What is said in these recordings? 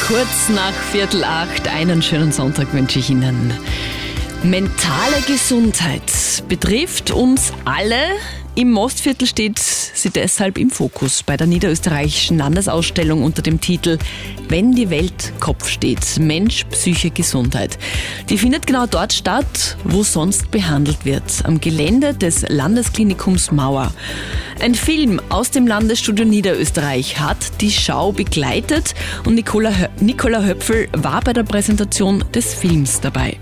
Kurz nach 7:15, einen schönen Sonntag wünsche ich Ihnen. Mentale Gesundheit betrifft uns alle. Im Mostviertel steht sie deshalb im Fokus bei der niederösterreichischen Landesausstellung unter dem Titel Wenn die Welt Kopf steht, Mensch, Psyche, Gesundheit. Die findet genau dort statt, wo sonst behandelt wird, am Gelände des Landesklinikums Mauer. Ein Film aus dem Landesstudio Niederösterreich hat die Schau begleitet und Nicola Höpfel war bei der Präsentation des Films dabei.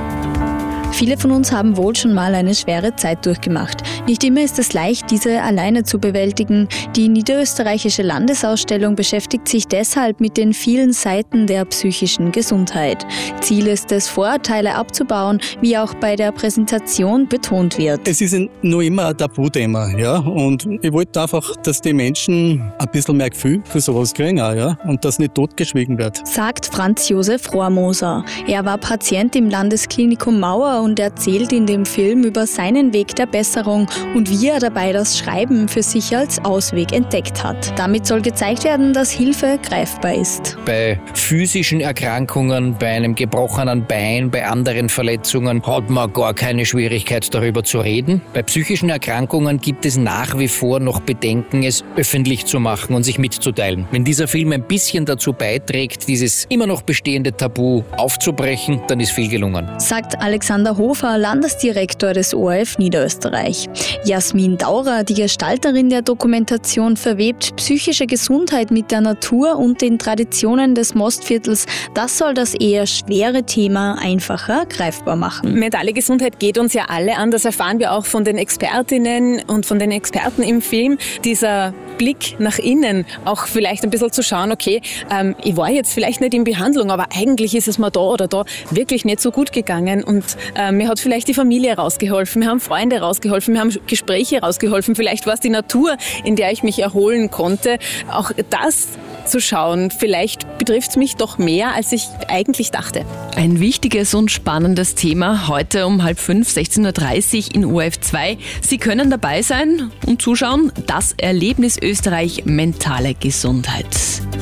Viele von uns haben wohl schon mal eine schwere Zeit durchgemacht. Nicht immer ist es leicht, diese alleine zu bewältigen. Die niederösterreichische Landesausstellung beschäftigt sich deshalb mit den vielen Seiten der psychischen Gesundheit. Ziel ist es, Vorurteile abzubauen, wie auch bei der Präsentation betont wird. Es ist noch immer ein Tabuthema, ja. Und ich wollte einfach, dass die Menschen ein bisschen mehr Gefühl für sowas kriegen, ja. Und dass nicht totgeschwiegen wird. Sagt Franz Josef Rohrmoser. Er war Patient im Landesklinikum Mauer und erzählt in dem Film über seinen Weg der Besserung und wie er dabei das Schreiben für sich als Ausweg entdeckt hat. Damit soll gezeigt werden, dass Hilfe greifbar ist. Bei physischen Erkrankungen, bei einem gebrochenen Bein, bei anderen Verletzungen hat man gar keine Schwierigkeit, darüber zu reden. Bei psychischen Erkrankungen gibt es nach wie vor noch Bedenken, es öffentlich zu machen und sich mitzuteilen. Wenn dieser Film ein bisschen dazu beiträgt, dieses immer noch bestehende Tabu aufzubrechen, dann ist viel gelungen. Sagt Alexander Hofer, Landesdirektor des ORF Niederösterreich. Jasmin Daurer, die Gestalterin der Dokumentation, verwebt psychische Gesundheit mit der Natur und den Traditionen des Mostviertels. Das soll das eher schwere Thema einfacher greifbar machen. Mentale Gesundheit geht uns ja alle an. Das erfahren wir auch von den Expertinnen und von den Experten im Film. Dieser Blick nach innen, auch vielleicht ein bisschen zu schauen, okay, ich war jetzt vielleicht nicht in Behandlung, aber eigentlich ist es mir da oder da wirklich nicht so gut gegangen und mir hat vielleicht die Familie rausgeholfen, mir haben Freunde rausgeholfen, mir haben Gespräche rausgeholfen, vielleicht war es die Natur, in der ich mich erholen konnte. Auch das zu schauen, vielleicht betrifft es mich doch mehr, als ich eigentlich dachte. Ein wichtiges und spannendes Thema heute um 4:30, 16:30 in ORF 2. Sie können dabei sein und zuschauen. Das Erlebnis Österreich, mentale Gesundheit.